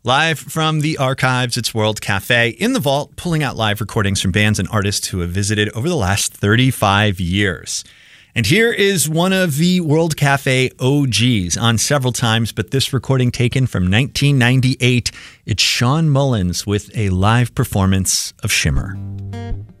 Live from the archives, it's World Cafe in the vault, pulling out live recordings from bands and artists who have visited over the last 35 years. And here is one of the World Cafe OGs, on several times, but this recording taken from 1998. It's Shawn Mullins with a live performance of Shimmer.